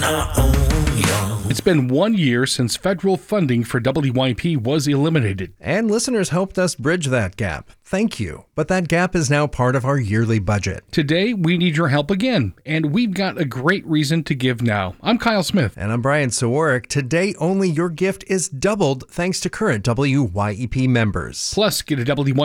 our own, y'all. It's been 1 year since federal funding for WYP was eliminated. And listeners helped us bridge that gap. Thank you. But that gap is now part of our yearly budget. Today, we need your help again, and we've got a great reason to give now. I'm Kyle Smith. And I'm Brian Sawarik. Today, only your gift is doubled thanks to current WYEP members. Plus, get a WYEP